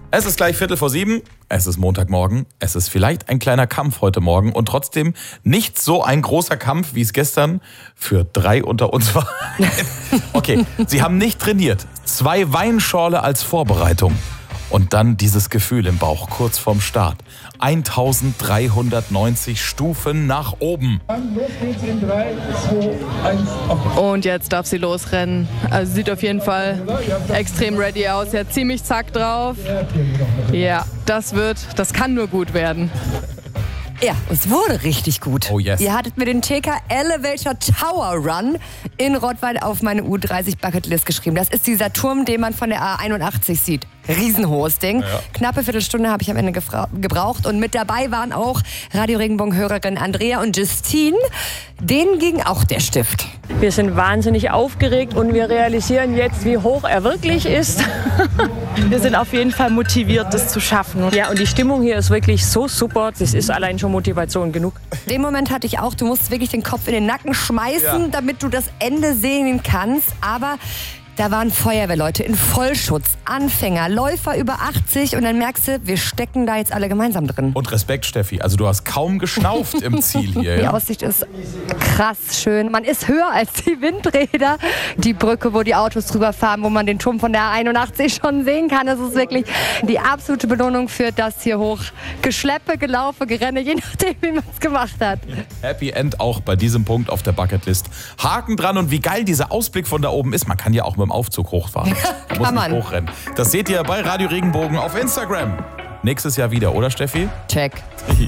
Es ist gleich 6:45, es ist Montagmorgen, es ist vielleicht ein kleiner Kampf heute Morgen und trotzdem nicht so ein großer Kampf, wie es gestern für 3 unter uns war. Okay, sie haben nicht trainiert, 2 Weinschorle als Vorbereitung und dann dieses Gefühl im Bauch kurz vorm Start. 1390 Stufen nach oben. Los geht's in 3, 2, 1, auf. Und jetzt darf sie losrennen. Also sieht auf jeden Fall extrem ready aus. Sie hat ziemlich Zack drauf. Ja, das kann nur gut werden. Ja, es wurde richtig gut. Oh yes. Ihr hattet mir den TK Elevator Tower Run in Rottweil auf meine U30 Bucketlist geschrieben. Das ist dieser Turm, den man von der A81 sieht. Riesenhohes Ding. Ja. Knappe Viertelstunde habe ich am Ende gebraucht. Und mit dabei waren auch Radio Regenbogen-Hörerin Andrea und Justine. Denen ging auch der Stift. Wir sind wahnsinnig aufgeregt und wir realisieren jetzt, wie hoch er wirklich ist. Wir sind auf jeden Fall motiviert, das zu schaffen. Ja, und die Stimmung hier ist wirklich so super. Das ist allein schon Motivation genug. Den Moment hatte ich auch. Du musst wirklich den Kopf in den Nacken schmeißen, damit du das Ende sehen kannst. Aber da waren Feuerwehrleute in Vollschutz, Anfänger, Läufer über 80 und dann merkst du, wir stecken da jetzt alle gemeinsam drin. Und Respekt, Steffi, also du hast kaum geschnauft im Ziel hier. Die Ja? Aussicht ist krass schön. Man ist höher als die Windräder. Die Brücke, wo die Autos drüber fahren, wo man den Turm von der 81 schon sehen kann. Das ist wirklich die absolute Belohnung für das hier hoch Geschleppe, Gelaufe, Gerenne, je nachdem, wie man es gemacht hat. Happy End auch bei diesem Punkt auf der Bucketlist. Haken dran und wie geil dieser Ausblick von da oben ist. Man kann ja auch mit dem Aufzug hochfahren. Man muss nicht hochrennen. Das seht ihr bei Radio Regenbogen auf Instagram. Nächstes Jahr wieder, oder Steffi? Check.